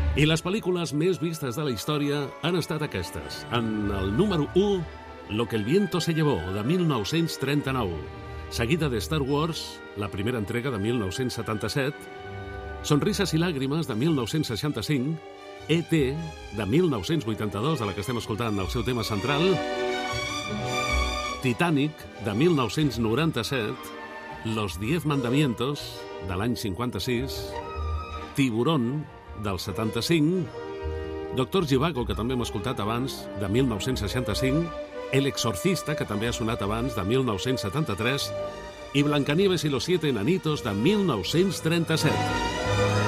I les pel·lícules més vistes de la història han estat aquestes. En el número 1, Lo que el viento se llevó, de 1939. Seguida de Star Wars, la primera entrega de 1977. Sonrises i làgrimes, de 1965. E.T., de 1982, de la que estem escoltant el seu tema central. Titanic, de 1997. Los 10 mandamientos, de l'any 56. Tiburón, del 75. Doctor Zhivago, que també hem escoltat abans, de 1965. El exorcista, que també ha sonat abans, de 1973. I Blancanieves y los 7 enanitos, de 1937.